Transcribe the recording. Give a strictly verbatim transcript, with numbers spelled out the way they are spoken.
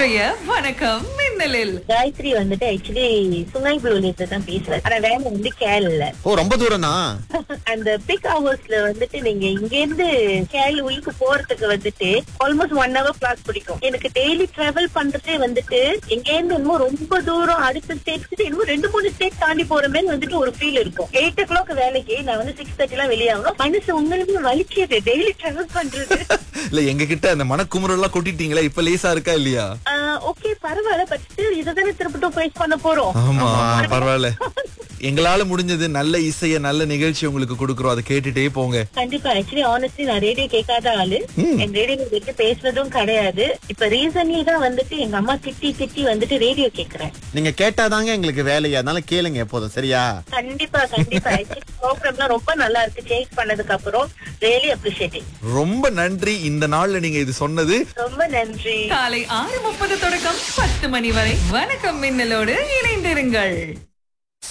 இன்றைய வணக்கம் மின்னலில் காயத்ரி வந்துட்டு ஆக்சுவலி சுங்கை புலூர்ல தான் பேசுறேன். ஆனா வேலை வந்து கேரள. ஓ ரொம்ப தூரம் தான். அந்த பிக் ஹவர்ஸ்ல வந்துட்டு நீங்க இங்க இருந்து கேரள ஊருக்கு போறதுக்கு வந்துட்டு ஆல்மோஸ்ட் ஒன் ஹவர் கிளாஸ் பிடிக்கும். எனக்கு டெய்லி டிராவல் பண்றதே வந்துட்டு எங்க இருந்து இன்னும் ரொம்ப தூரம் அடுத்த ஸ்டேட் இன்னும் ரெண்டு மூணு ஸ்டேட் தாண்டி போற மாதிரி வந்துட்டு ஒரு ஃபீல் இருக்கும். எயிட் ஓ கிளாக் வேலைக்கு நான் வந்து சிக்ஸ் தேர்ட்டி எல்லாம் வெளியாகணும். மனசு உண்மையிலுமே வலிக்குது டெய்லி டிராவல் பண்றது. இல்ல எங்க கிட்ட அந்த மனக்குமுறல் எல்லாம் கொட்டிட்டீங்களா? இப்ப லேசா இருக்கா இல்லையா? ஓகே பரவாயில்ல. பட் ஸ்டில் இதுதானே திருப்பட்டும் ஃபேஸ் பண்ண போறோம். ஆமா பரவாயில்ல. எங்களால முடிஞ்சது நல்ல இசைய நல்ல நிகழ்ச்சி உங்களுக்கு கொடுக்கறோம். அதை கேட்டுட்டே போங்க. கண்டிப்பா. ஆக்சுவலி ஆனஸ்ட்லி நான் ரேடியோ கேட்காத ஆளு. என் ரேடியோ விட்டு பேசுனதும் கிடையாது. இப்ப ரீசன்ட்லி தான் வந்துட்டு எங்க அம்மா திட்டி திட்டி வந்துட்டு ரேடியோ கேக்குறேன். நீங்க கேட்டாதாங்க எங்களுக்கு வேலையா, அதனால கேளுங்க எப்போதும். சரியா? கண்டிப்பா கண்டிப்பா. ப்ரோக்ராம்லாம் ரொம்ப நல்லா இருக்கு. சேஞ்ச் பண்ணதுக்கு அப்புறம் ரியலி அப்ரிஷியேட்டிங். ரொம்ப நன்றி இந்த நாள்ல நீங்க இது சொன்னது. ரொம்ப நன்றி. காலை ஆறு முப்பது தொடக்கம் பத்து மணி வரை வணக்கம் மின்னலோடு இணைந்திருங்கள்.